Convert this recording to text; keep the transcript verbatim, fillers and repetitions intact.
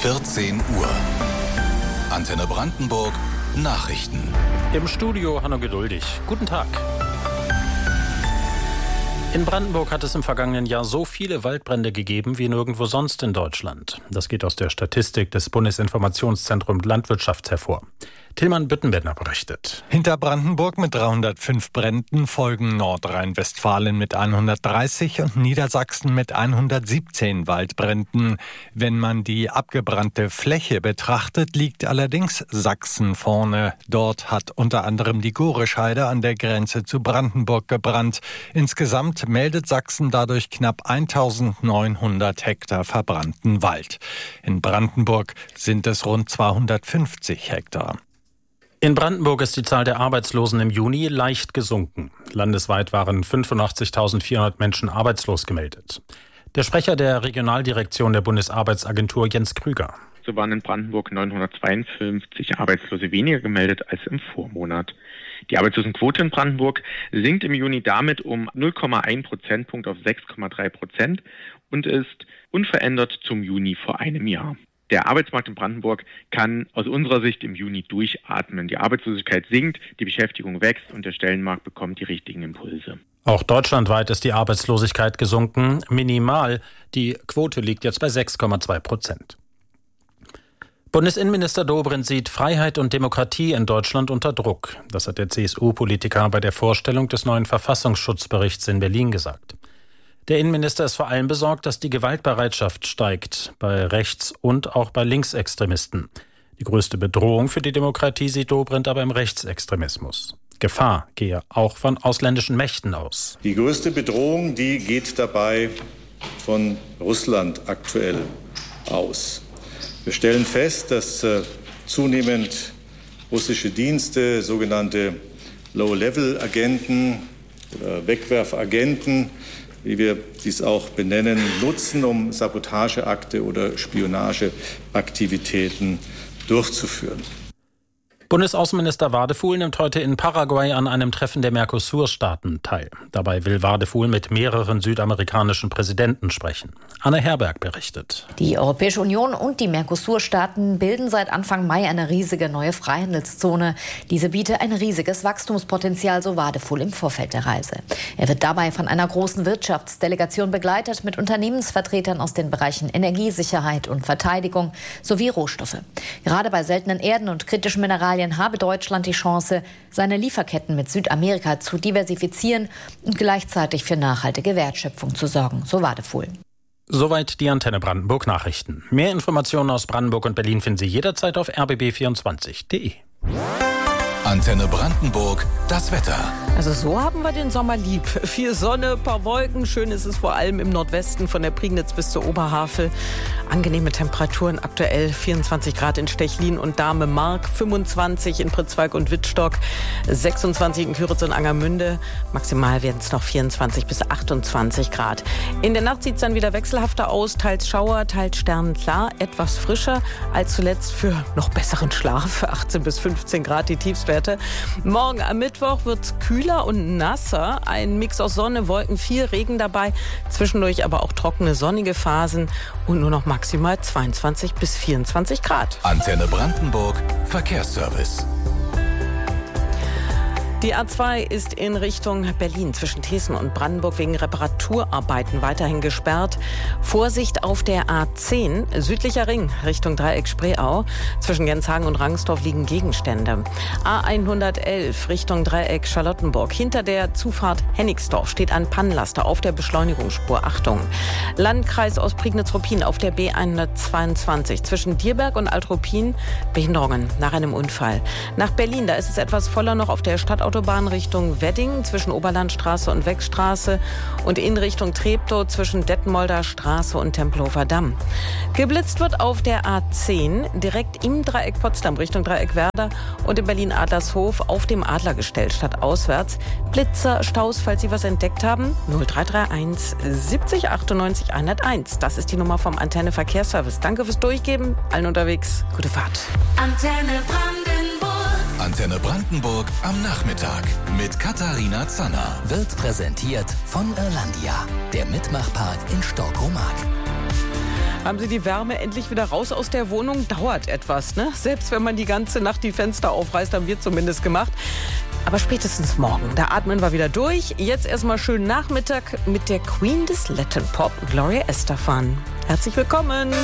vierzehn Uhr. Antenne Brandenburg Nachrichten. Im Studio Hanno Geduldig. Guten Tag. In Brandenburg hat es im vergangenen Jahr so viele Waldbrände gegeben wie nirgendwo sonst in Deutschland. Das geht aus der Statistik des Bundesinformationszentrums Landwirtschaft hervor. Tilman Büttenbender berichtet. Hinter Brandenburg mit dreihundertfünf Bränden folgen Nordrhein-Westfalen mit hundertdreißig und Niedersachsen mit hundertsiebzehn Waldbränden. Wenn man die abgebrannte Fläche betrachtet, liegt allerdings Sachsen vorne. Dort hat unter anderem die Gorescheide an der Grenze zu Brandenburg gebrannt. Insgesamt meldet Sachsen dadurch knapp eintausendneunhundert Hektar verbrannten Wald. In Brandenburg sind es rund zweihundertfünfzig Hektar. In Brandenburg ist die Zahl der Arbeitslosen im Juni leicht gesunken. Landesweit waren fünfundachtzigtausendvierhundert Menschen arbeitslos gemeldet. Der Sprecher der Regionaldirektion der Bundesarbeitsagentur Jens Krüger. So waren in Brandenburg neunhundertzweiundfünfzig Arbeitslose weniger gemeldet als im Vormonat. Die Arbeitslosenquote in Brandenburg sinkt im Juni damit um null Komma eins Prozentpunkt auf sechs Komma drei Prozent und ist unverändert zum Juni vor einem Jahr. Der Arbeitsmarkt in Brandenburg kann aus unserer Sicht im Juni durchatmen. Die Arbeitslosigkeit sinkt, die Beschäftigung wächst und der Stellenmarkt bekommt die richtigen Impulse. Auch deutschlandweit ist die Arbeitslosigkeit gesunken. Minimal. Die Quote liegt jetzt bei sechs Komma zwei Prozent. Bundesinnenminister Dobrindt sieht Freiheit und Demokratie in Deutschland unter Druck. Das hat der C S U-Politiker bei der Vorstellung des neuen Verfassungsschutzberichts in Berlin gesagt. Der Innenminister ist vor allem besorgt, dass die Gewaltbereitschaft steigt, bei Rechts- und auch bei Linksextremisten. Die größte Bedrohung für die Demokratie sieht Dobrindt aber im Rechtsextremismus. Gefahr gehe auch von ausländischen Mächten aus. Die größte Bedrohung, die geht dabei von Russland aktuell aus. Wir stellen fest, dass äh, zunehmend russische Dienste, sogenannte Low-Level-Agenten oder Wegwerfagenten, wie wir dies auch benennen, nutzen, um Sabotageakte oder Spionageaktivitäten durchzuführen. Bundesaußenminister Wadefuhl nimmt heute in Paraguay an einem Treffen der Mercosur-Staaten teil. Dabei will Wadefuhl mit mehreren südamerikanischen Präsidenten sprechen. Anne Herberg berichtet. Die Europäische Union und die Mercosur-Staaten bilden seit Anfang Mai eine riesige neue Freihandelszone. Diese biete ein riesiges Wachstumspotenzial, so Wadefuhl im Vorfeld der Reise. Er wird dabei von einer großen Wirtschaftsdelegation begleitet mit Unternehmensvertretern aus den Bereichen Energiesicherheit und Verteidigung sowie Rohstoffe. Gerade bei seltenen Erden und kritischen Mineralien habe Deutschland die Chance, seine Lieferketten mit Südamerika zu diversifizieren und gleichzeitig für nachhaltige Wertschöpfung zu sorgen, so Wadefuhl. Soweit die Antenne Brandenburg Nachrichten. Mehr Informationen aus Brandenburg und Berlin finden Sie jederzeit auf r b b vierundzwanzig punkt d e. Antenne Brandenburg, das Wetter. Also so haben wir den Sommer lieb. Viel Sonne, paar Wolken. Schön ist es vor allem im Nordwesten von der Prignitz bis zur Oberhavel. Angenehme Temperaturen aktuell. vierundzwanzig Grad in Stechlin und Dahme-Mark, fünfundzwanzig in Pritzwalk und Wittstock, sechsundzwanzig in Kyritz und Angermünde. Maximal werden es noch vierundzwanzig bis achtundzwanzig Grad. In der Nacht sieht es dann wieder wechselhafter aus. Teils Schauer, teils sternenklar. Etwas frischer als zuletzt für noch besseren Schlaf. achtzehn bis fünfzehn Grad die Tiefstwerte. Morgen am Mittwoch wird es kühler und nasser. Ein Mix aus Sonne, Wolken, viel Regen dabei. Zwischendurch aber auch trockene, sonnige Phasen und nur noch maximal zweiundzwanzig bis vierundzwanzig Grad. Antenne Brandenburg Verkehrsservice. Die A zwei ist in Richtung Berlin zwischen Thesen und Brandenburg wegen Reparaturarbeiten weiterhin gesperrt. Vorsicht auf der A zehn, südlicher Ring Richtung Dreieck Spreeau. Zwischen Genshagen und Rangsdorf liegen Gegenstände. A hundertelf Richtung Dreieck Charlottenburg. Hinter der Zufahrt Hennigsdorf steht ein Pannenlaster auf der Beschleunigungsspur. Achtung! Landkreis Ostprignitz-Ruppin auf der B hundertzweiundzwanzig. Zwischen Dierberg und Alt-Ruppin Behinderungen nach einem Unfall. Nach Berlin, da ist es etwas voller noch auf der Stadtautobahn Richtung Wedding zwischen Oberlandstraße und Wegstraße und in Richtung Treptow zwischen Detmolder Straße und Tempelhofer Damm. Geblitzt wird auf der A zehn direkt im Dreieck Potsdam Richtung Dreieck Werder und in Berlin-Adlershof auf dem Adlergestell statt auswärts. Blitzer, Staus, falls Sie was entdeckt haben, null drei drei eins siebzig achtundneunzig hunderteins. Das ist die Nummer vom Antenne Verkehrsservice. Danke fürs Durchgeben. Allen unterwegs, gute Fahrt. Antenne Brandenburg. Antenne Brandenburg am Nachmittag mit Katharina Zanner. Wird präsentiert von Irlandia, der Mitmachpark in Storkomark. Haben Sie die Wärme endlich wieder raus aus der Wohnung? Dauert etwas, ne? Selbst wenn man die ganze Nacht die Fenster aufreißt, haben wir zumindest gemacht. Aber spätestens morgen, da atmen wir wieder durch. Jetzt erstmal schönen Nachmittag mit der Queen des Latin Pop, Gloria Estefan. Herzlich willkommen.